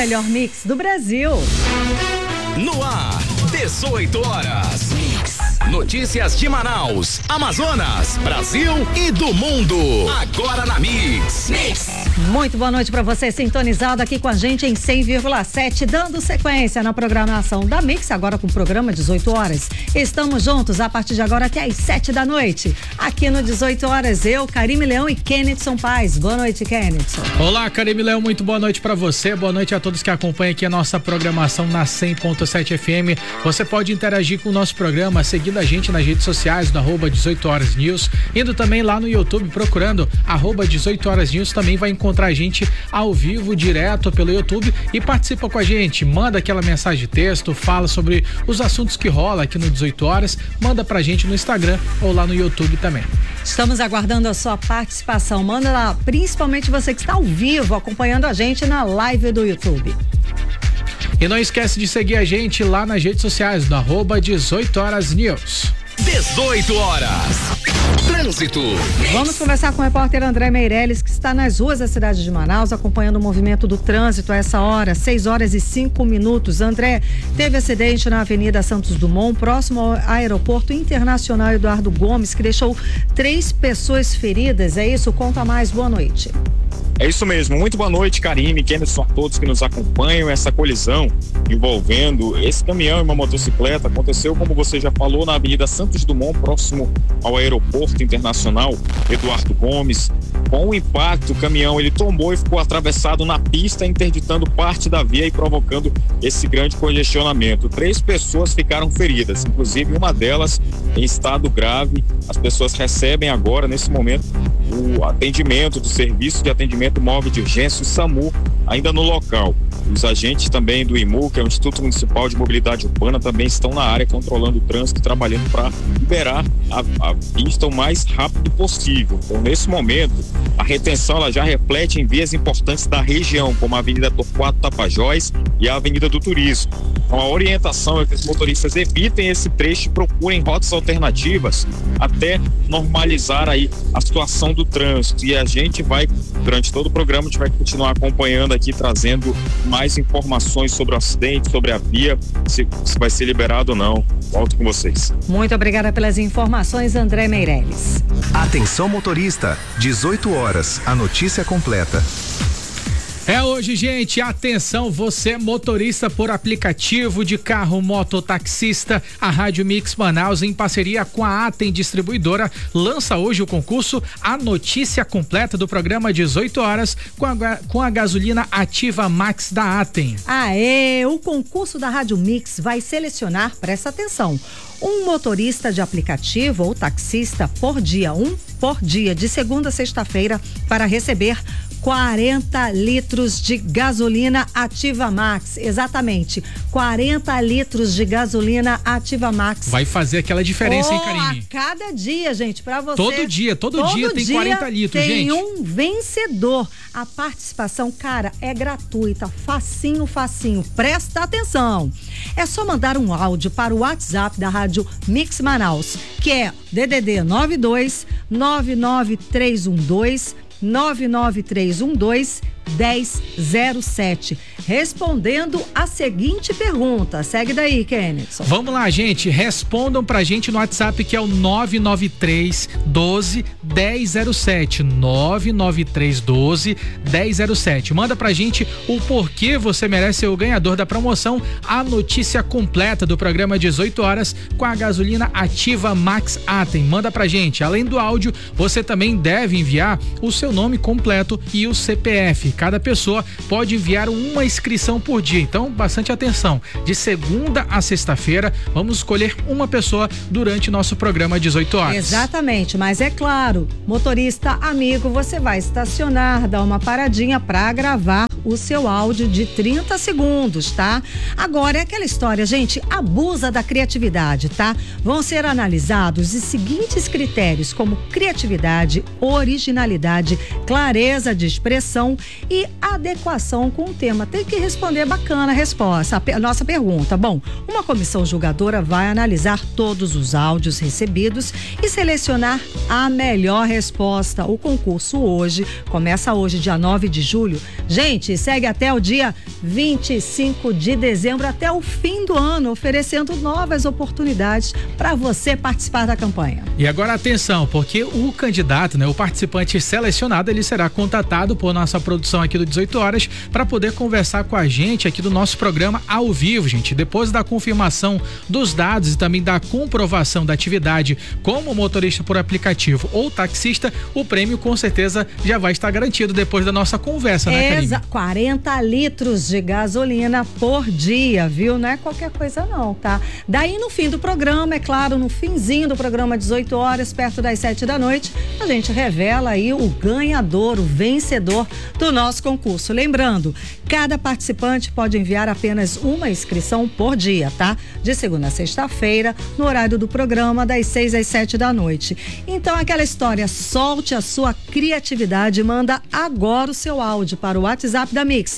melhor mix do Brasil. No ar, 18 horas. Notícias de Manaus, Amazonas, Brasil e do mundo. Agora na Mix. Muito boa noite para você sintonizado aqui com a gente em 100,7, dando sequência na programação da Mix, agora com o programa 18 horas. Estamos juntos a partir de agora até às 7 da noite. Aqui no 18 horas, eu, Karime Leão e Kennedson Paz. Boa noite, Kennedson. Olá, Karime Leão, muito boa noite para você. Boa noite a todos que acompanham aqui a nossa programação na 100.7 FM. Você pode interagir com o nosso programa, seguindo a gente nas redes sociais, no @18horasnews, indo também lá no YouTube, procurando @18horasnews, também vai encontrar a gente ao vivo, direto pelo YouTube, e participa com a gente, manda aquela mensagem de texto, fala sobre os assuntos que rola aqui no 18 horas, manda pra gente no Instagram ou lá no YouTube também. Estamos aguardando a sua participação, manda lá, principalmente você que está ao vivo acompanhando a gente na live do YouTube. E não esquece de seguir a gente lá nas redes sociais, no @18horasnews. 18 horas. Trânsito. Vamos conversar com o repórter André Meirelles, que está nas ruas da cidade de Manaus, acompanhando o movimento do trânsito a essa hora, 6 horas e 5 minutos. André, teve acidente na Avenida Santos Dumont, próximo ao Aeroporto Internacional Eduardo Gomes, que deixou 3 pessoas feridas. É isso? Conta mais. Boa noite. É isso mesmo, muito boa noite, Karime, Kennedson, a todos que nos acompanham. Essa colisão envolvendo esse caminhão e uma motocicleta aconteceu, como você já falou, na Avenida Santos Dumont, próximo ao Aeroporto Internacional Eduardo Gomes. Com o impacto, o caminhão ele tombou e ficou atravessado na pista, interditando parte da via e provocando esse grande congestionamento. 3 pessoas ficaram feridas, inclusive uma delas em estado grave. As pessoas recebem agora, nesse momento, o atendimento do Serviço de Atendimento Móvel de Urgência, o SAMU, ainda no local. Os agentes também do IMU, que é o Instituto Municipal de Mobilidade Urbana, também estão na área controlando o trânsito, trabalhando para liberar a pista o mais rápido possível. Então, nesse momento, a retenção ela já reflete em vias importantes da região, como a Avenida Torquato Tapajós e a Avenida do Turismo. Então, a orientação é que os motoristas evitem esse trecho e procurem rotas alternativas até normalizar aí a situação do trânsito. E a gente vai, durante todo o programa, a gente vai continuar acompanhando aqui, trazendo mais informações sobre o acidente, sobre a via, se vai ser liberado ou não. Volto com vocês. Muito obrigada pelas informações, André Meirelles. Atenção motorista, 18 horas, a notícia completa. É hoje, gente, atenção, você motorista por aplicativo de carro, mototaxista, a Rádio Mix Manaus, em parceria com a Atem Distribuidora, lança hoje o concurso A Notícia Completa do programa 18 horas com a gasolina Ativa Max da Atem. O concurso da Rádio Mix vai selecionar, presta atenção, um motorista de aplicativo ou taxista por dia de segunda a sexta-feira para receber 40 litros de gasolina Ativa Max, exatamente, 40 litros de gasolina Ativa Max. Vai fazer aquela diferença, hein, Karine? A cada dia, gente, pra você. Todo dia tem 40 litros, gente. Tem um vencedor. A participação, cara, é gratuita, facinho, presta atenção. É só mandar um áudio para o WhatsApp da Rádio Mix Manaus, que é DDD 92 99312 1007, respondendo a seguinte pergunta. Segue daí, Kennedson. Vamos lá, gente, respondam pra gente no WhatsApp, que é o 993 12 1007, 993 12 1007. Manda pra gente o porquê você merece ser o ganhador da promoção A Notícia Completa do programa 18 horas com a gasolina Ativa Max Atem. Manda pra gente. Além do áudio, você também deve enviar o seu nome completo e o CPF. Cada pessoa pode enviar uma inscrição por dia, então bastante atenção. De segunda a sexta-feira, vamos escolher uma pessoa durante o nosso programa 18 horas. Exatamente, mas é claro, motorista amigo, você vai estacionar, dar uma paradinha para gravar o seu áudio de 30 segundos, tá? Agora é aquela história, gente, abusa da criatividade, tá? Vão ser analisados os seguintes critérios, como criatividade, originalidade, clareza de expressão e adequação com o tema. Tem que responder bacana a resposta, a nossa pergunta. Bom, uma comissão julgadora vai analisar todos os áudios recebidos e selecionar a melhor resposta. O concurso começa hoje, dia 9 de julho. Gente, gente. Segue até o dia 25 de dezembro, até o fim do ano, oferecendo novas oportunidades para você participar da campanha. E agora atenção, porque o candidato, o participante selecionado, ele será contatado por nossa produção aqui do 18 horas para poder conversar com a gente aqui do nosso programa ao vivo, gente. Depois da confirmação dos dados e também da comprovação da atividade como motorista por aplicativo ou taxista, o prêmio com certeza já vai estar garantido depois da nossa conversa, né, Karine? 40 litros de gasolina por dia, viu? Não é qualquer coisa não, tá? Daí no fim do programa, é claro, no finzinho do programa 18 horas, perto das 7 da noite, a gente revela aí o ganhador, o vencedor do nosso concurso. Lembrando, cada participante pode enviar apenas uma inscrição por dia, tá? De segunda a sexta-feira, no horário do programa, das 6 às 7 da noite. Então, aquela história, solte a sua criatividade e manda agora o seu áudio para o WhatsApp da Mix,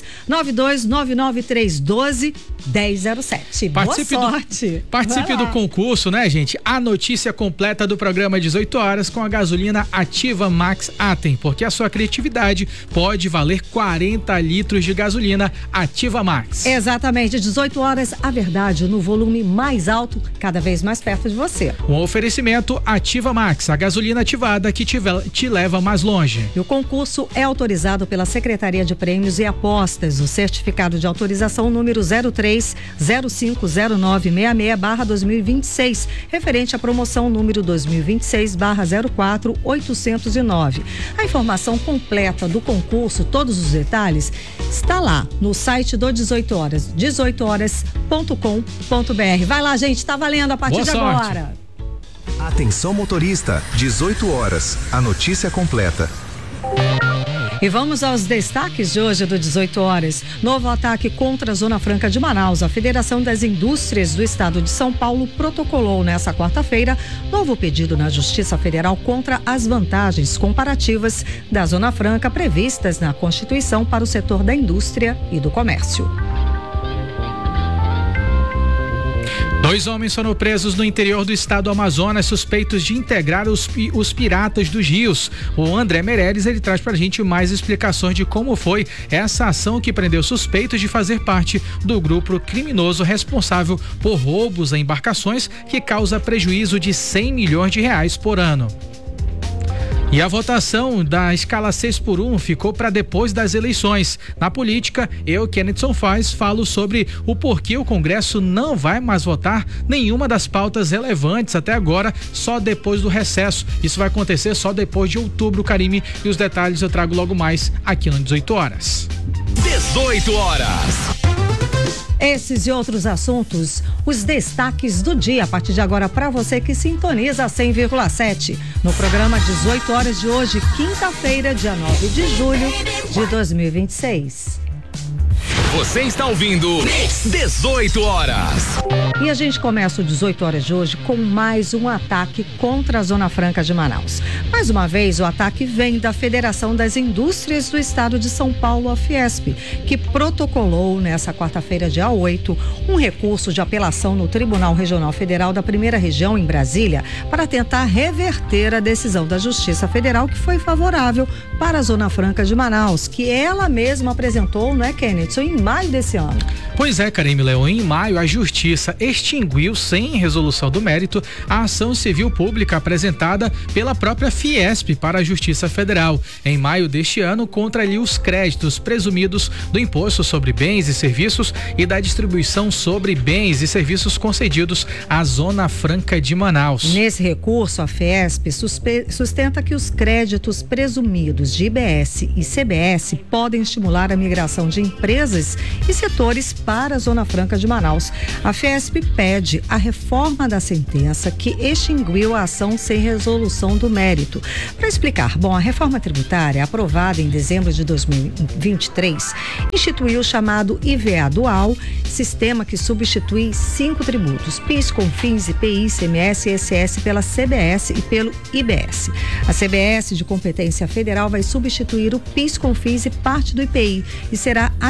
92993121007. Boa sorte! Participe do concurso, né, gente? A notícia completa do programa 18 horas com a gasolina Ativa Max Atem, porque a sua criatividade pode valer 40 litros de gasolina Ativa Max. Exatamente, 18 horas, a verdade no volume mais alto, cada vez mais perto de você. Um oferecimento Ativa Max, a gasolina ativada que te leva mais longe. E o concurso é autorizado pela Secretaria de Prêmios e Apostas. O certificado de autorização número 03050966/2026, referente à promoção número 2026/04809. A informação completa do concurso, todos os detalhes, está lá no site do 18 horas, 18horas.com.br. Vai lá, gente, tá valendo a partir de agora. Atenção motorista, 18 horas, a notícia completa. E vamos aos destaques de hoje do 18 horas. Novo ataque contra a Zona Franca de Manaus. A Federação das Indústrias do Estado de São Paulo protocolou nesta quarta-feira novo pedido na Justiça Federal contra as vantagens comparativas da Zona Franca previstas na Constituição para o setor da indústria e do comércio. 2 homens foram presos no interior do estado do Amazonas, suspeitos de integrar os piratas dos rios. O André Meirelles, ele traz pra gente mais explicações de como foi essa ação que prendeu suspeitos de fazer parte do grupo criminoso responsável por roubos a embarcações que causa prejuízo de 100 milhões de reais por ano. E a votação da escala 6x1 ficou para depois das eleições. Na política, eu, Kennethson Faz, falo sobre o porquê o Congresso não vai mais votar nenhuma das pautas relevantes até agora, só depois do recesso. Isso vai acontecer só depois de outubro, Karime, e os detalhes eu trago logo mais aqui no 18 horas. 18 horas. Esses e outros assuntos, os destaques do dia a partir de agora para você que sintoniza 100,7 no programa 18 horas de hoje, quinta-feira, dia 9 de julho de 2026. Você está ouvindo 18 horas. E a gente começa o 18 horas de hoje com mais um ataque contra a Zona Franca de Manaus. Mais uma vez, o ataque vem da Federação das Indústrias do Estado de São Paulo, a Fiesp, que protocolou nessa quarta-feira, dia 8, um recurso de apelação no Tribunal Regional Federal da Primeira Região, em Brasília, para tentar reverter a decisão da Justiça Federal, que foi favorável para a Zona Franca de Manaus, que ela mesma apresentou, né, Kenneth, em maio desse ano. Pois é, Karime Leon, em maio a Justiça extinguiu, sem resolução do mérito, a ação civil pública apresentada pela própria Fiesp para a Justiça Federal, em maio deste ano, contra ali os créditos presumidos do Imposto sobre Bens e Serviços e da distribuição sobre bens e serviços concedidos à Zona Franca de Manaus. Nesse recurso, a Fiesp sustenta que os créditos presumidos de IBS e CBS podem estimular a migração de empresas e setores para a Zona Franca de Manaus. A Fiesp pede a reforma da sentença que extinguiu a ação sem resolução do mérito. Para explicar, a reforma tributária, aprovada em dezembro de 2023, instituiu o chamado IVA dual, sistema que substitui 5 tributos: PIS, CONFINS, IPI, ICMS e ISS pela CBS e pelo IBS. A CBS, de competência federal, vai substituir o PIS, CONFINS e parte do IPI e será administrada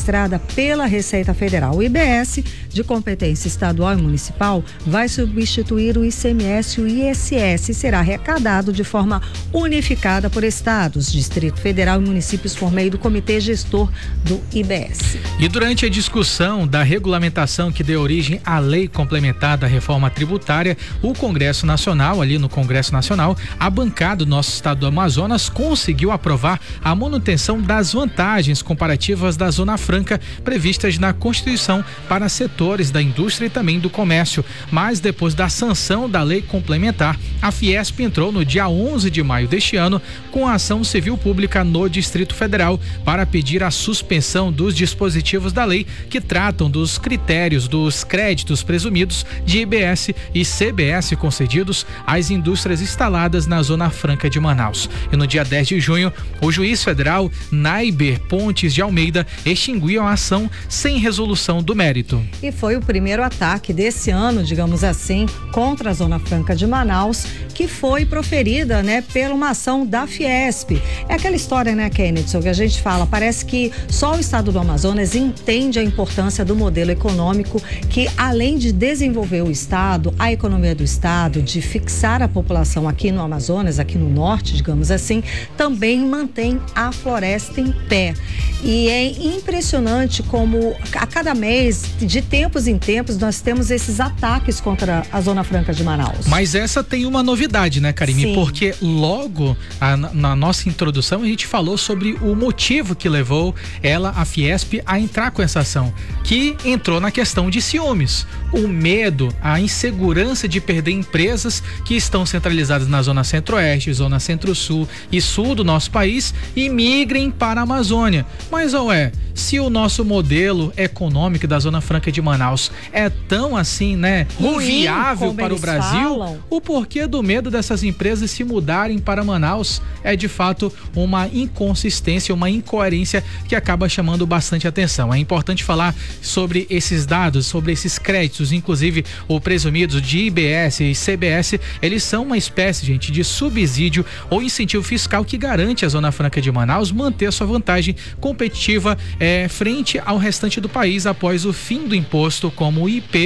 administrada pela Receita Federal. O IBS, de competência estadual e municipal, vai substituir o ICMS e o ISS e será arrecadado de forma unificada por estados, Distrito Federal e municípios por meio do Comitê Gestor do IBS. E durante a discussão da regulamentação que deu origem à Lei Complementar da Reforma Tributária, o Congresso Nacional, ali no Congresso Nacional, a bancada do nosso estado do Amazonas conseguiu aprovar a manutenção das vantagens comparativas da Zona Franca previstas na Constituição para setores da indústria e também do comércio. Mas depois da sanção da Lei Complementar, a Fiesp entrou no dia 11 de maio deste ano com a ação civil pública no Distrito Federal para pedir a suspensão dos dispositivos da lei que tratam dos critérios dos créditos presumidos de IBS e CBS concedidos às indústrias instaladas na Zona Franca de Manaus. E no dia 10 de junho, o juiz federal Naiber Pontes de Almeida extinguiu a ação sem resolução do mérito. E foi o primeiro ataque desse ano, digamos assim, contra a Zona Franca de Manaus, que foi proferida, né, pela uma ação da Fiesp. É aquela história, né, Kennedy, que a gente fala, parece que só o estado do Amazonas entende a importância do modelo econômico que, além de desenvolver o estado, a economia do estado, de fixar a população aqui no Amazonas, aqui no norte, digamos assim, também mantém a floresta em pé. E é impressionante como a cada mês, de tempos em tempos, nós temos esses ataques contra a Zona Franca de Manaus. Mas essa tem uma novidade, né, Karine? Sim. Porque logo na nossa introdução a gente falou sobre o motivo que levou ela, a Fiesp, a entrar com essa ação, que entrou na questão de ciúmes, o medo, a insegurança de perder empresas que estão centralizadas na Zona Centro-Oeste, Zona Centro-Sul e Sul do nosso país e migrem para a Amazônia. Mas, se o nosso modelo econômico da Zona Franca de Manaus é tão assim, né, inviável para o Brasil, o porquê do medo dessas empresas se mudarem para Manaus é de fato uma inconsistência, uma incoerência que acaba chamando bastante atenção. É importante falar sobre esses dados, sobre esses créditos, inclusive o presumidos de IBS e CBS, eles são uma espécie, gente, de subsídio ou incentivo fiscal que garante à Zona Franca de Manaus manter a sua vantagem competitiva frente ao restante do país após o fim do imposto como o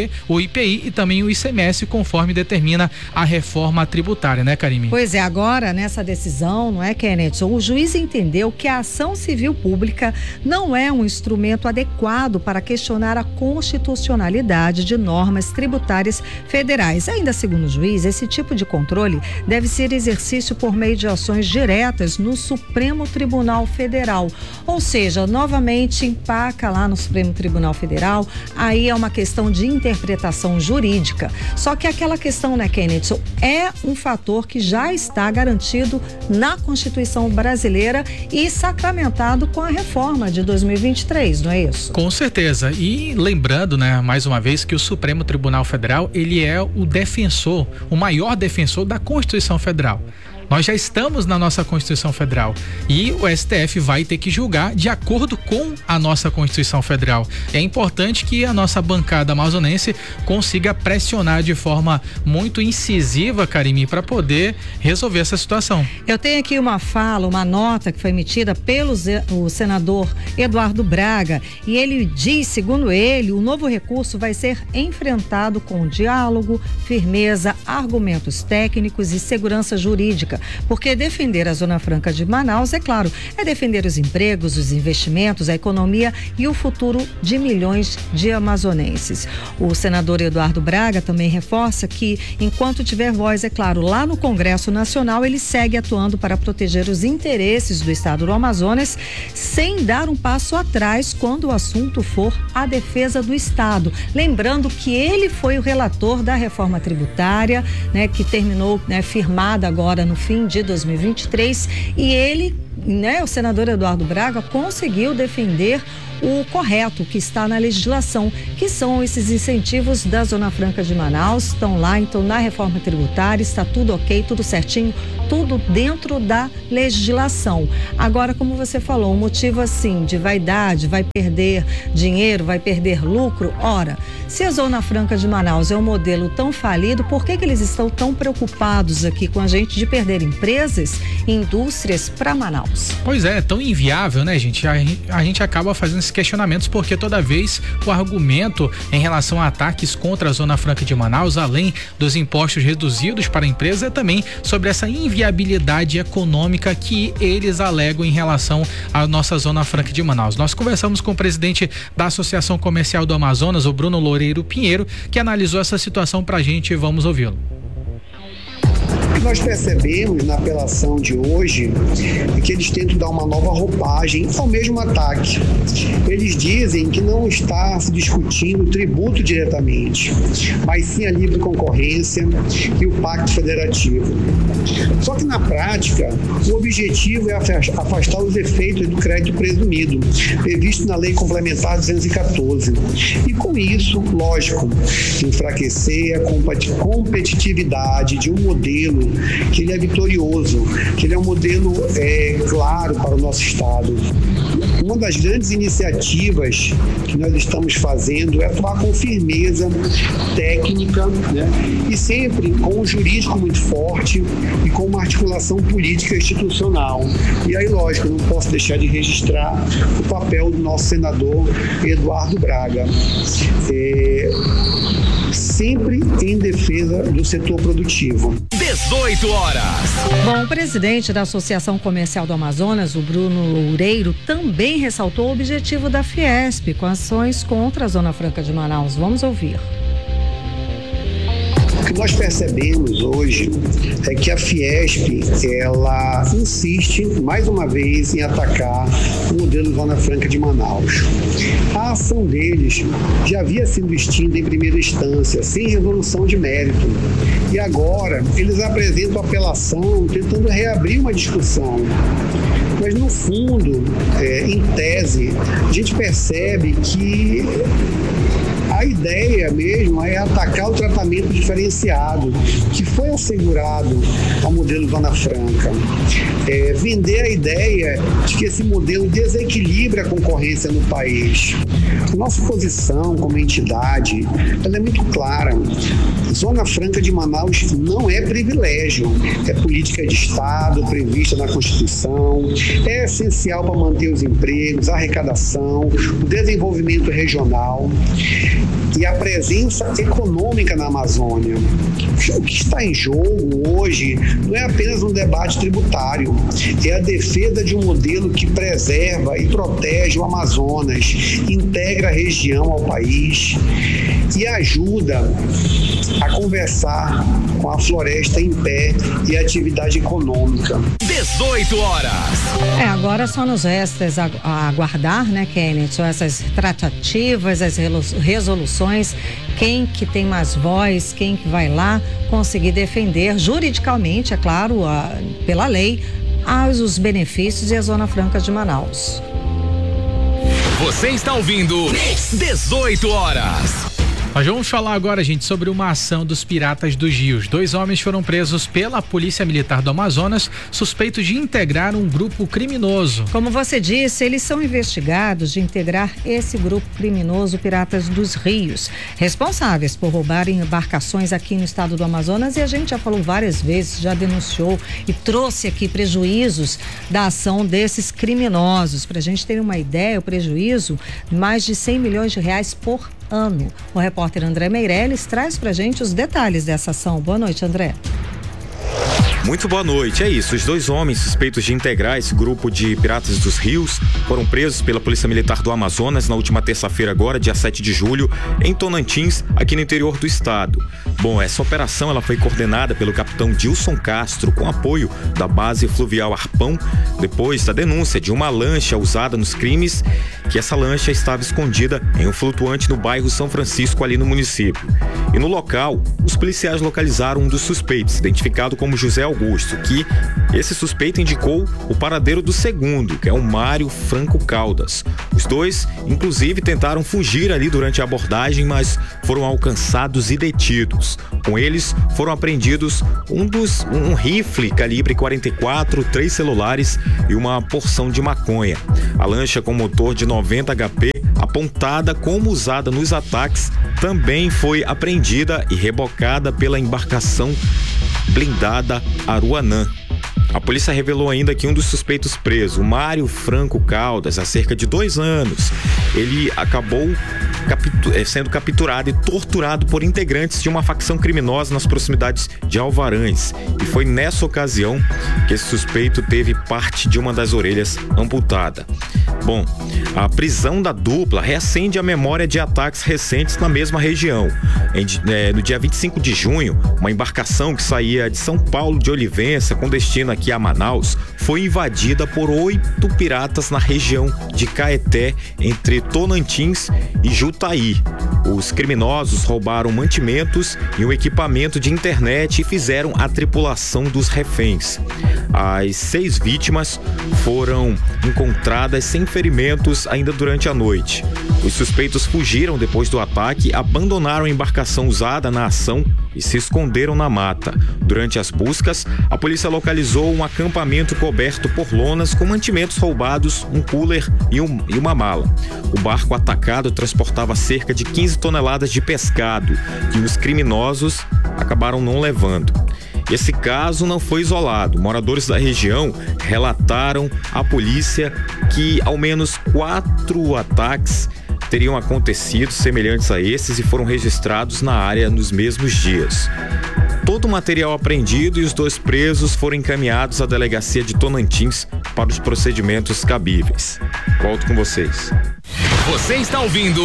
IPI e também o ICMS, conforme determina a reforma tributária, né, Karine? Pois é, agora nessa decisão, não é, Kennedy? O juiz entendeu que a ação civil pública não é um instrumento adequado para questionar a constitucionalidade de normas tributárias federais. Ainda segundo o juiz, esse tipo de controle deve ser exercício por meio de ações diretas no Supremo Tribunal Federal. Ou seja, novamente empaca lá no Supremo Tribunal Federal, aí é uma questão de interpretação jurídica. Só que aquela questão, né, Kennedy, é um fator que já está garantido na Constituição brasileira e sacramentado com a reforma de 2023, não é isso? Com certeza. E lembrando, né, mais uma vez, que o Supremo Tribunal Federal, ele é o defensor, o maior defensor da Constituição Federal. Nós já estamos na nossa Constituição Federal e o STF vai ter que julgar de acordo com a nossa Constituição Federal. É importante que a nossa bancada amazonense consiga pressionar de forma muito incisiva, Karine, para poder resolver essa situação. Eu tenho aqui uma nota que foi emitida pelo o senador Eduardo Braga, e ele diz, segundo ele, o novo recurso vai ser enfrentado com diálogo, firmeza, argumentos técnicos e segurança jurídica. Porque defender a Zona Franca de Manaus, é claro, é defender os empregos, os investimentos, a economia e o futuro de milhões de amazonenses. O senador Eduardo Braga também reforça que, enquanto tiver voz, é claro, lá no Congresso Nacional, ele segue atuando para proteger os interesses do estado do Amazonas, sem dar um passo atrás quando o assunto for a defesa do estado. Lembrando que ele foi o relator da reforma tributária, né, que terminou, né, firmada agora no fim de 2023, e ele, né, o senador Eduardo Braga, conseguiu defender o correto que está na legislação, que são esses incentivos da Zona Franca de Manaus, estão lá, então na reforma tributária está tudo ok, tudo certinho, tudo dentro da legislação. Agora, como você falou, um motivo assim de vaidade, vai perder dinheiro, vai perder lucro, ora, se a Zona Franca de Manaus é um modelo tão falido, por que eles estão tão preocupados aqui com a gente de perder empresas e indústrias para Manaus? Manaus. Pois é, tão inviável, né, gente? A gente acaba fazendo esses questionamentos porque toda vez o argumento em relação a ataques contra a Zona Franca de Manaus, além dos impostos reduzidos para a empresa, é também sobre essa inviabilidade econômica que eles alegam em relação à nossa Zona Franca de Manaus. Nós conversamos com o presidente da Associação Comercial do Amazonas, o Bruno Loureiro Pinheiro, que analisou essa situação pra gente e vamos ouvi-lo. O que nós percebemos na apelação de hoje é que eles tentam dar uma nova roupagem ao mesmo ataque. Eles dizem que não está se discutindo o tributo diretamente, mas sim a livre concorrência e o pacto federativo. Só que na prática, o objetivo é afastar os efeitos do crédito presumido, previsto na Lei Complementar 214. E com isso, lógico, enfraquecer a competitividade de um modelo que ele é vitorioso, que ele é um modelo claro para o nosso estado. Uma das grandes iniciativas que nós estamos fazendo é atuar com firmeza técnica, né? E sempre com um jurídico muito forte e com uma articulação política institucional. E aí, lógico, eu não posso deixar de registrar o papel do nosso senador Eduardo Braga. Sempre em defesa do setor produtivo. 18 horas. Bom, o presidente da Associação Comercial do Amazonas, o Bruno Loureiro, também ressaltou o objetivo da Fiesp com ações contra a Zona Franca de Manaus. Vamos ouvir. O que nós percebemos hoje é que a Fiesp, ela insiste mais uma vez em atacar o modelo Zona Franca de Manaus. A ação deles já havia sido extinta em primeira instância, sem resolução de mérito. E agora eles apresentam apelação, tentando reabrir uma discussão. Mas, no fundo, em tese, a gente percebe que a ideia mesmo é atacar o tratamento diferenciado que foi assegurado ao modelo Zona Franca. Vender a ideia de que esse modelo desequilibra a concorrência no país. A nossa posição como entidade, ela é muito clara. Zona Franca de Manaus não é privilégio, é política de Estado prevista na Constituição, é essencial para manter os empregos, a arrecadação, o desenvolvimento regional e a presença econômica na Amazônia. O que está em jogo hoje não é apenas um debate tributário, é a defesa de um modelo que preserva e protege o Amazonas, integra a região ao país e ajuda a conversar com a floresta em pé e a atividade econômica. 18 horas. Agora só nos resta aguardar, né, Kenneth, essas tratativas, as resoluções, quem que tem mais voz, quem que vai lá conseguir defender juridicamente, é claro, pela lei, os benefícios e a Zona Franca de Manaus. Você está ouvindo 18 horas. Nós vamos falar agora, gente, sobre uma ação dos Piratas dos Rios. 2 homens foram presos pela Polícia Militar do Amazonas, suspeitos de integrar um grupo criminoso. Como você disse, eles são investigados de integrar esse grupo criminoso Piratas dos Rios, responsáveis por roubarem embarcações aqui no estado do Amazonas, e a gente já falou várias vezes, já denunciou e trouxe aqui prejuízos da ação desses criminosos. Para a gente ter uma ideia, o prejuízo, mais de 100 milhões de reais por ano. O repórter André Meirelles traz pra gente os detalhes dessa ação. Boa noite, André. Muito boa noite. É isso, os 2 homens suspeitos de integrar esse grupo de Piratas dos Rios foram presos pela Polícia Militar do Amazonas na última terça-feira agora, dia 7 de julho, em Tocantins, aqui no interior do estado. Bom, essa operação ela foi coordenada pelo capitão Dilson Castro, com apoio da base fluvial Arpão, depois da denúncia de uma lancha usada nos crimes, que essa lancha estava escondida em um flutuante no bairro São Francisco, ali no município. E no local, os policiais localizaram um dos suspeitos, identificado como José Augusto, que esse suspeito indicou o paradeiro do segundo, que é o Mário Franco Caldas. Os 2, inclusive, tentaram fugir ali durante a abordagem, mas foram alcançados e detidos. Com eles, foram apreendidos um rifle calibre 44, 3 celulares e uma porção de maconha. A lancha com motor de 90 HP, apontada como usada nos ataques, também foi apreendida e rebocada pela embarcação blindada Aruanã. A polícia revelou ainda que um dos suspeitos preso, o Mário Franco Caldas, há cerca de 2 anos, ele acabou sendo capturado e torturado por integrantes de uma facção criminosa nas proximidades de Alvarães. E foi nessa ocasião que esse suspeito teve parte de uma das orelhas amputada. Bom, a prisão da dupla reacende a memória de ataques recentes na mesma região. No dia 25 de junho, uma embarcação que saía de São Paulo de Olivença com destino aqui a Manaus foi invadida por 8 piratas na região de Caeté, entre Tonantins e Jutaí. Os criminosos roubaram mantimentos e um equipamento de internet e fizeram a tripulação dos reféns. As 6 vítimas foram encontradas sem ferimentos ainda durante a noite. Os suspeitos fugiram depois do ataque, abandonaram a embarcação usada na ação e se esconderam na mata. Durante as buscas, a polícia localizou um acampamento coberto por lonas com mantimentos roubados, um cooler e uma mala. O barco atacado transportava cerca de 15 toneladas de pescado, que os criminosos acabaram não levando. Esse caso não foi isolado. Moradores da região relataram à polícia que ao menos 4 ataques teriam acontecido semelhantes a esses e foram registrados na área nos mesmos dias. Todo o material apreendido e os 2 presos foram encaminhados à delegacia de Tonantins para os procedimentos cabíveis. Volto com vocês. Você está ouvindo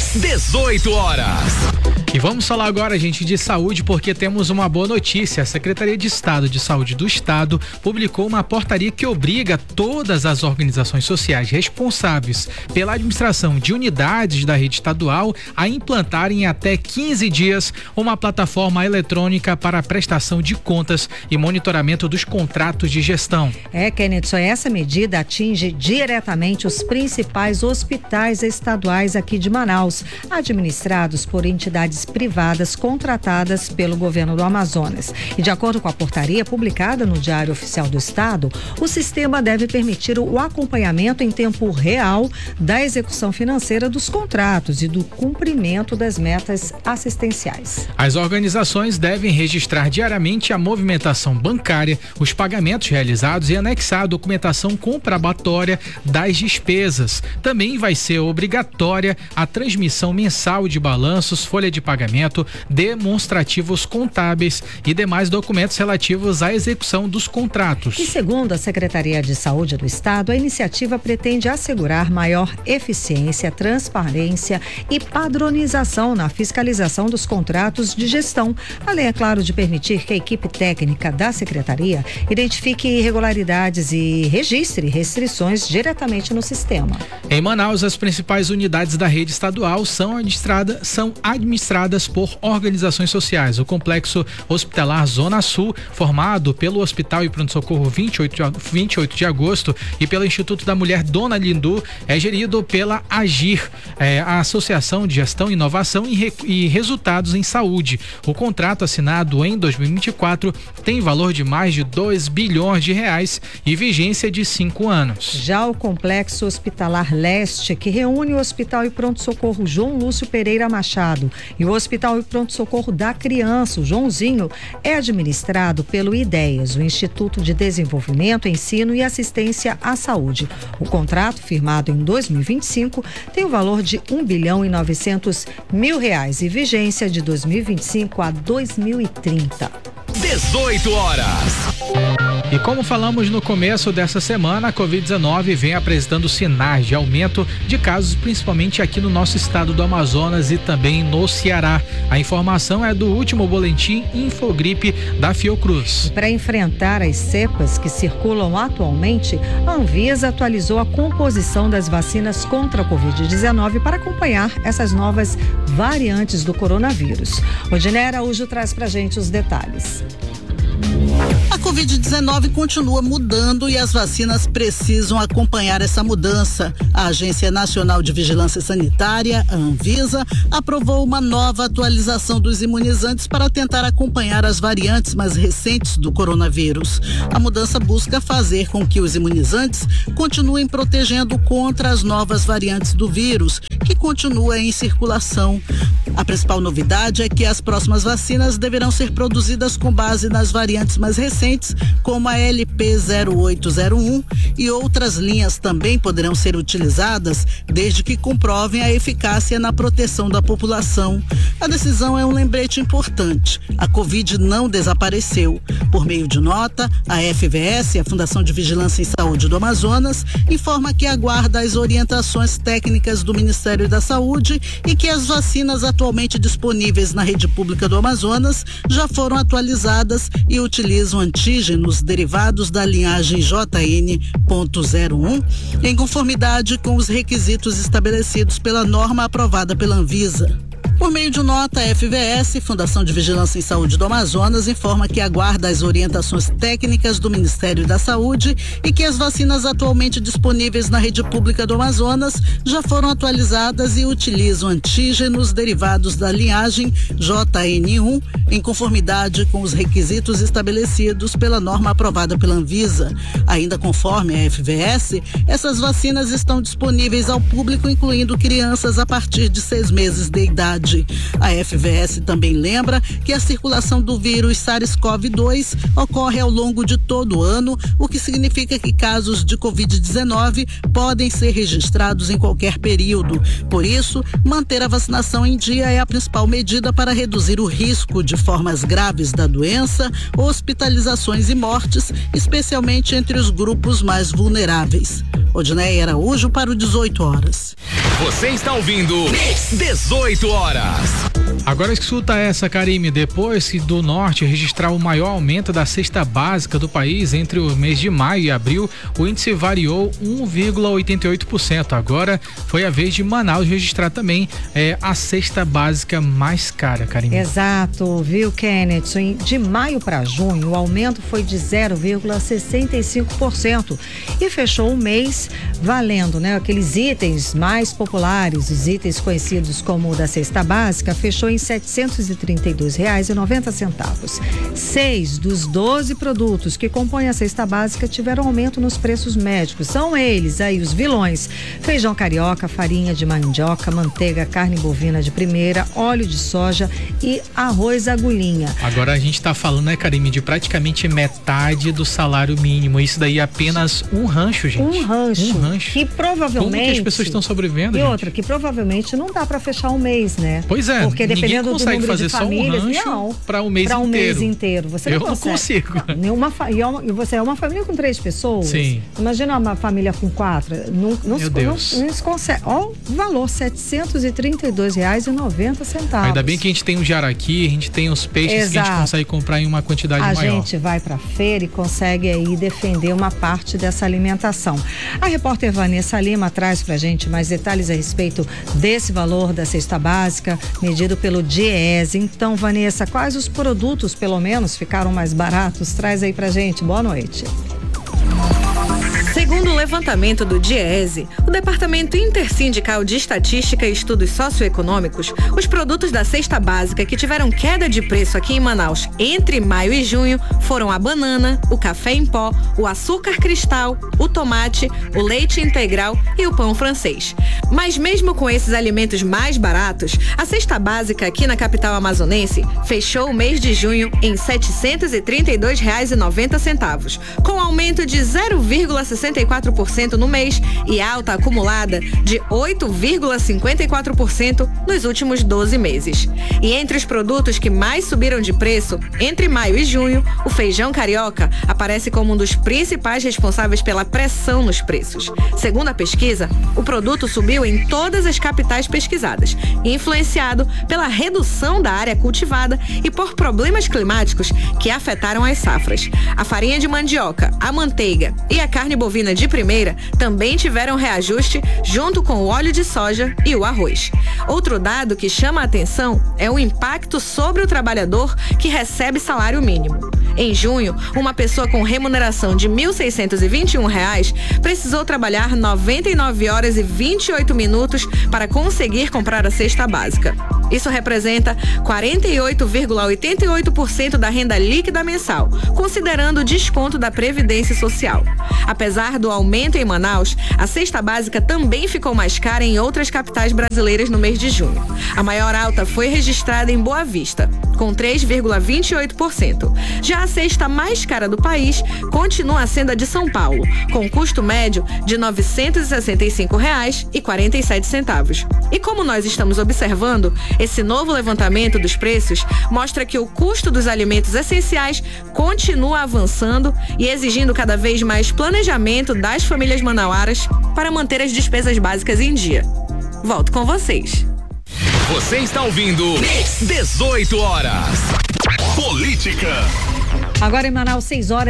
18 horas. E vamos falar agora, gente, de saúde, porque temos uma boa notícia. A Secretaria de Estado de Saúde do Estado publicou uma portaria que obriga todas as organizações sociais responsáveis pela administração de unidades da rede estadual a implantarem em até 15 dias uma plataforma eletrônica para a prestação de contas e monitoramento dos contratos de gestão. Kenneth, essa medida atinge diretamente os principais hospitais estaduais aqui de Manaus, administrados por entidades privadas contratadas pelo governo do Amazonas. E de acordo com a portaria publicada no Diário Oficial do Estado, o sistema deve permitir o acompanhamento em tempo real da execução financeira dos contratos e do cumprimento das metas assistenciais. As organizações devem registrar diariamente a movimentação bancária, os pagamentos realizados e anexar a documentação comprobatória das despesas. Também vai ser obrigatória a transmissão mensal de balanços, folha de pagamento, demonstrativos contábeis e demais documentos relativos à execução dos contratos. E segundo a Secretaria de Saúde do Estado, a iniciativa pretende assegurar maior eficiência, transparência e padronização na fiscalização dos contratos de gestão, além, é claro, de permitir que a equipe técnica da Secretaria identifique irregularidades e registre restrições diretamente no sistema. Em Manaus, as principais unidades da rede estadual são administradas por organizações sociais. O Complexo Hospitalar Zona Sul, formado pelo Hospital e Pronto-Socorro 28 de agosto e pelo Instituto da Mulher Dona Lindu, é gerido pela AGIR, a Associação de Gestão, Inovação e Resultados em Saúde. O contrato assinado em 2024 tem valor de mais de 2 bilhões de reais e vigência de 5 anos. Já o Complexo Hospitalar Leste, que reúne o Hospital e Pronto-Socorro João Lúcio Pereira Machado e o Hospital e Pronto-Socorro da Criança, o Joãozinho, é administrado pelo IDEAS, o Instituto de Desenvolvimento, Ensino e Assistência à Saúde. O contrato, firmado em 2025, tem o valor de 1 bilhão e 900 mil reais e vigência de 2025 a 2030. 18 horas. E como falamos no começo dessa semana, a Covid-19 vem apresentando sinais de aumento de casos, principalmente aqui no nosso estado do Amazonas e também no Ceará. A informação é do último boletim Infogripe da Fiocruz. Para enfrentar as cepas que circulam atualmente, a Anvisa atualizou a composição das vacinas contra a Covid-19 para acompanhar essas novas variantes do coronavírus. Odinê Araújo traz pra gente os detalhes. A Covid-19 continua mudando e as vacinas precisam acompanhar essa mudança. A Agência Nacional de Vigilância Sanitária, a Anvisa, aprovou uma nova atualização dos imunizantes para tentar acompanhar as variantes mais recentes do coronavírus. A mudança busca fazer com que os imunizantes continuem protegendo contra as novas variantes do vírus, que continua em circulação. A principal novidade é que as próximas vacinas deverão ser produzidas com base nas variantes mais recentes, como a LP0801, e outras linhas também poderão ser utilizadas desde que comprovem a eficácia na proteção da população. A decisão é um lembrete importante. A Covid não desapareceu. Por meio de nota, a FVS, a Fundação de Vigilância em Saúde do Amazonas, informa que aguarda as orientações técnicas do Ministério da Saúde e que as vacinas atualmente disponíveis na rede pública do Amazonas já foram atualizadas e utilizam antígenos derivados da linhagem JN.01 em conformidade com os requisitos estabelecidos pela norma aprovada pela Anvisa. Por meio de nota, a FVS, Fundação de Vigilância em Saúde do Amazonas, informa que aguarda as orientações técnicas do Ministério da Saúde e que as vacinas atualmente disponíveis na rede pública do Amazonas já foram atualizadas e utilizam antígenos derivados da linhagem JN1 em conformidade com os requisitos estabelecidos pela norma aprovada pela Anvisa. Ainda conforme a FVS, essas vacinas estão disponíveis ao público, incluindo crianças a partir de 6 meses de idade. A FVS também lembra que a circulação do vírus SARS-CoV-2 ocorre ao longo de todo o ano, o que significa que casos de Covid-19 podem ser registrados em qualquer período. Por isso, manter a vacinação em dia é a principal medida para reduzir o risco de formas graves da doença, hospitalizações e mortes, especialmente entre os grupos mais vulneráveis. Odneia Araújo para o 18 horas. Você está ouvindo 18 horas. Agora escuta essa, Karime. Depois que do Norte registrar o maior aumento da cesta básica do país entre o mês de maio e abril, o índice variou 1,88%. Agora foi a vez de Manaus registrar também a cesta básica mais cara, Karime. Exato, viu, Kenneth? De maio para junho, o aumento foi de 0,65% e fechou o mês valendo, aqueles itens mais populares, os itens conhecidos como o da cesta básica, fechou em R$ 732,90. 6 dos 12 produtos que compõem a cesta básica tiveram aumento nos preços médicos. São eles aí os vilões: feijão carioca, farinha de mandioca, manteiga, carne bovina de primeira, óleo de soja e arroz agulhinha. Agora a gente está falando, né, Karime, de praticamente metade do salário mínimo. Isso daí é apenas um rancho, gente. Um rancho. Que provavelmente... Como que as pessoas estão sobrevivendo, gente? Outra, que provavelmente não dá para fechar um mês, né? Pois é. Porque dependendo do número fazer de famílias, só um rancho para um mês inteiro. Para um mês inteiro. Você não consegue. consigo. E você é uma família com 3 pessoas? Sim. Imagina uma família com 4. Não se consegue. Ó, o valor, R$ 732,90. Ainda bem que a gente tem o jaraqui, a gente tem os peixes. Exato. Que a gente consegue comprar em uma quantidade maior. A gente vai pra feira e consegue aí defender uma parte dessa alimentação. A repórter Vanessa Lima traz pra gente mais detalhes a respeito desse valor da cesta básica, medido pelo DIEESE. Então, Vanessa, quais os produtos, pelo menos, ficaram mais baratos? Traz aí pra gente. Boa noite. Segundo o levantamento do DIEESE, o Departamento Intersindical de Estatística e Estudos Socioeconômicos, os produtos da cesta básica que tiveram queda de preço aqui em Manaus entre maio e junho foram a banana, o café em pó, o açúcar cristal, o tomate, o leite integral e o pão francês. Mas mesmo com esses alimentos mais baratos, a cesta básica aqui na capital amazonense fechou o mês de junho em R$ 732,90, com aumento de 0,64% no mês e alta acumulada de 8,54% nos últimos 12 meses. E entre os produtos que mais subiram de preço, entre maio e junho, o feijão carioca aparece como um dos principais responsáveis pela pressão nos preços. Segundo a pesquisa, o produto subiu em todas as capitais pesquisadas, influenciado pela redução da área cultivada e por problemas climáticos que afetaram as safras. A farinha de mandioca, a manteiga e a carne bovina de primeira também tiveram reajuste junto com o óleo de soja e o arroz. Outro dado que chama a atenção é o impacto sobre o trabalhador que recebe salário mínimo. Em junho, uma pessoa com remuneração de R$ 1.621 precisou trabalhar 99 horas e 28 minutos para conseguir comprar a cesta básica. Isso representa 48,88% da renda líquida mensal, considerando o desconto da Previdência Social. Apesar do aumento em Manaus, a cesta básica também ficou mais cara em outras capitais brasileiras no mês de junho. A maior alta foi registrada em Boa Vista, com 3,28%. Já a cesta mais cara do país continua sendo a de São Paulo, com custo médio de R$ 965,47. E como nós estamos observando, esse novo levantamento dos preços mostra que o custo dos alimentos essenciais continua avançando e exigindo cada vez mais planejamento das famílias manauaras para manter as despesas básicas em dia. Volto com vocês. Você está ouvindo 18 horas. Política. Agora em Manaus,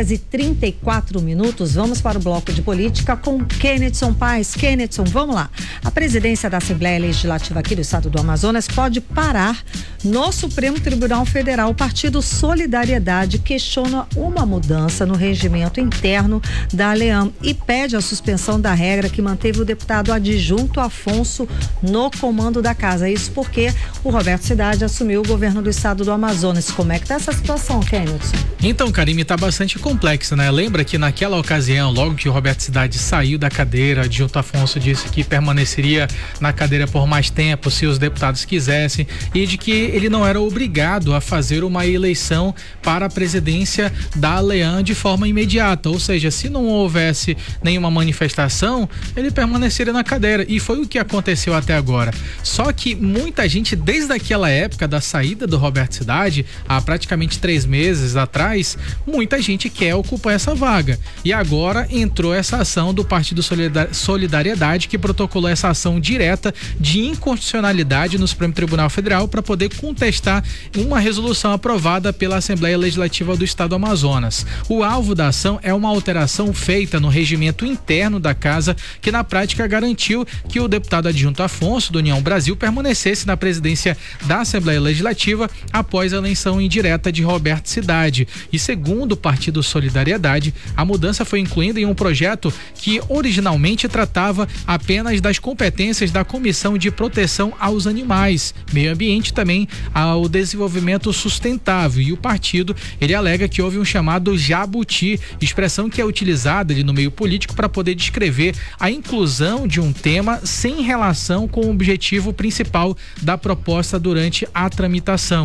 6h34. Vamos para o bloco de política com Kennedson Paes. Kennedson, vamos lá. A presidência da Assembleia Legislativa aqui do estado do Amazonas pode parar no Supremo Tribunal Federal. O partido Solidariedade questiona uma mudança no regimento interno da ALEAM e pede a suspensão da regra que manteve o deputado adjunto Afonso no comando da casa. Isso porque o Roberto Cidade assumiu o governo do estado do Amazonas. Como é que está essa situação, Kennedson? Então, Karime, tá bastante complexo, né? Lembra que naquela ocasião, logo que o Roberto Cidade saiu da cadeira, adjunto Afonso disse que permaneceria na cadeira por mais tempo se os deputados quisessem e de que ele não era obrigado a fazer uma eleição para a presidência da ALEAM de forma imediata, ou seja, se não houvesse nenhuma manifestação, ele permaneceria na cadeira, e foi o que aconteceu até agora. Só que muita gente, desde aquela época da saída do Roberto Cidade, há praticamente 3 meses atrás, muita gente quer ocupar essa vaga. E agora entrou essa ação do Partido Solidariedade, que protocolou essa ação direta de inconstitucionalidade no Supremo Tribunal Federal para poder contestar uma resolução aprovada pela Assembleia Legislativa do Estado do Amazonas. O alvo da ação é uma alteração feita no regimento interno da casa, que na prática garantiu que o deputado adjunto Afonso, do União Brasil, permanecesse na presidência da Assembleia Legislativa após a eleição indireta de Roberto Cidade. E segundo o Partido Solidariedade, a mudança foi incluída em um projeto que originalmente tratava apenas das competências da Comissão de Proteção aos Animais, Meio Ambiente e também ao Desenvolvimento Sustentável. E o partido, ele alega que houve um chamado jabuti, expressão que é utilizada ali no meio político para poder descrever a inclusão de um tema sem relação com o objetivo principal da proposta durante a tramitação.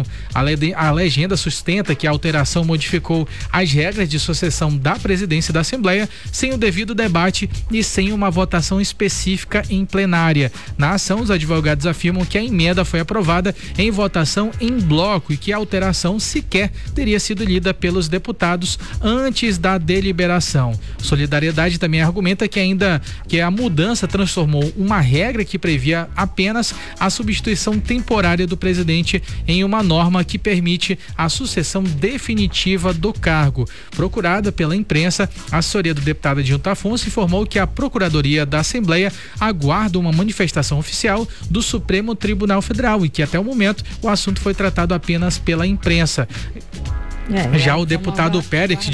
A legenda sustenta que a alteração modificou as regras de sucessão da presidência da Assembleia sem o devido debate e sem uma votação específica em plenária. Na ação, os advogados afirmam que a emenda foi aprovada em votação em bloco e que a alteração sequer teria sido lida pelos deputados antes da deliberação. Solidariedade também argumenta que a mudança transformou uma regra que previa apenas a substituição temporária do presidente em uma norma que permite a sucessão definitiva do cargo. Procurada pela imprensa, a assessoria do deputado adjunto Afonso informou que a Procuradoria da Assembleia aguarda uma manifestação oficial do Supremo Tribunal Federal e que até o momento o assunto foi tratado apenas pela imprensa. Já o deputado Pérez,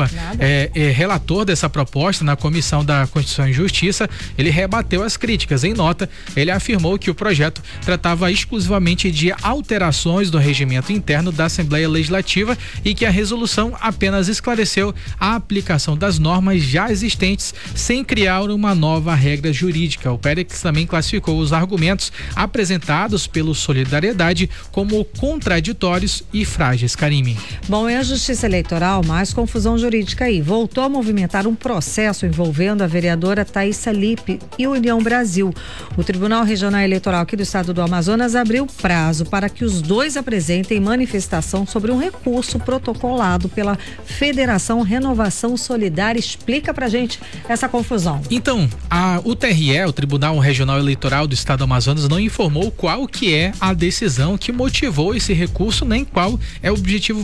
relator dessa proposta na Comissão da Constituição e Justiça, ele rebateu as críticas. Em nota, ele afirmou que o projeto tratava exclusivamente de alterações do regimento interno da Assembleia Legislativa e que a resolução apenas esclareceu a aplicação das normas já existentes sem criar uma nova regra jurídica. O Pérez também classificou os argumentos apresentados pelo Solidariedade como contraditórios e frágeis. Karime. Bom, e a Justiça Eleitoral, mais confusão jurídica aí, voltou a movimentar um processo envolvendo a vereadora Thaísa Lippe e o União Brasil. O Tribunal Regional Eleitoral aqui do estado do Amazonas abriu prazo para que os dois apresentem manifestação sobre um recurso protocolado pela Federação Renovação Solidária. Explica pra gente essa confusão. Então, o TRE, o Tribunal Regional Eleitoral do estado do Amazonas, não informou qual que é a decisão que motivou esse recurso, nem qual é o objetivo principal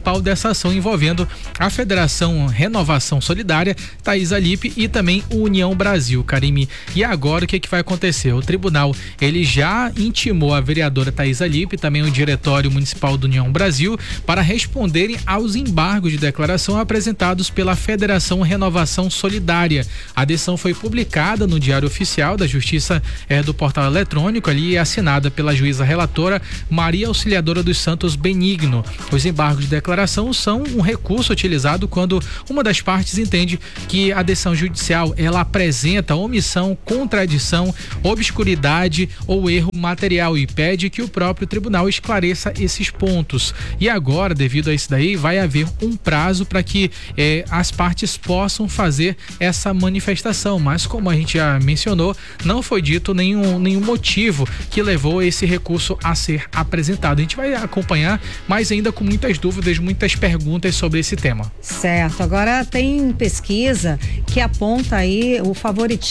principal dessa ação envolvendo a Federação Renovação Solidária, Thaisa Lippe e também União Brasil, Karime. E agora o que vai acontecer? O tribunal, ele já intimou a vereadora Thaisa Lippe, também o diretório municipal do União Brasil, para responderem aos embargos de declaração apresentados pela Federação Renovação Solidária. A decisão foi publicada no Diário Oficial da Justiça do portal eletrônico, ali assinada pela juíza relatora Maria Auxiliadora dos Santos Benigno. Os embargos de declaração são um recurso utilizado quando uma das partes entende que a decisão judicial ela apresenta omissão, contradição, obscuridade ou erro material e pede que o próprio tribunal esclareça esses pontos. E agora, devido a isso daí, vai haver um prazo para que as partes possam fazer essa manifestação, mas como a gente já mencionou, não foi dito nenhum motivo que levou esse recurso a ser apresentado. A gente vai acompanhar, mas ainda com muitas dúvidas, muitas perguntas sobre esse tema. Certo, agora tem pesquisa que aponta aí o favoritismo